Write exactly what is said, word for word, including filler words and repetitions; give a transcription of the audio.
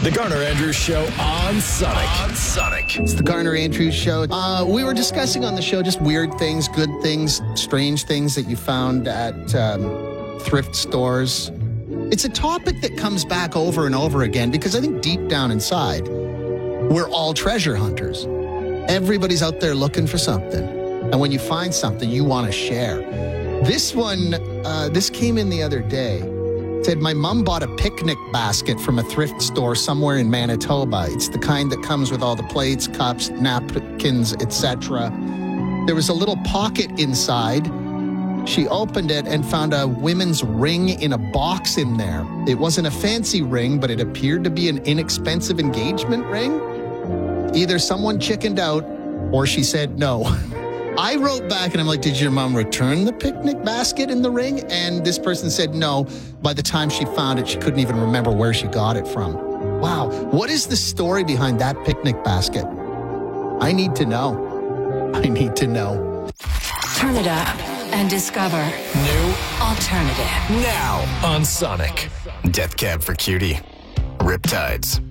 The Garner Andrews Show on Sonic. On Sonic. It's the Garner Andrews Show. Uh, we were discussing on the show just weird things, good things, strange things that you found at um, thrift stores. It's a topic that comes back over and over again because I think deep down inside, we're all treasure hunters. Everybody's out there looking for something. And when you find something, you want to share. This one, uh, this came in the other day. It said, my mom bought a picnic basket from a thrift store somewhere in Manitoba. It's the kind that comes with all the plates, cups, napkins, et cetera. There was a little pocket inside. She opened it and found a women's ring in a box in there. It wasn't a fancy ring, but it appeared to be an inexpensive engagement ring. Either someone chickened out or she said no. I wrote back and I'm like, did your mom return the picnic basket and the ring? And this person said no. By the time she found it, she couldn't even remember where she got it from. Wow. What is the story behind that picnic basket? I need to know. I need to know. Turn it up and discover New alternative. now on Sonic. Death Cab for Cutie. Riptides.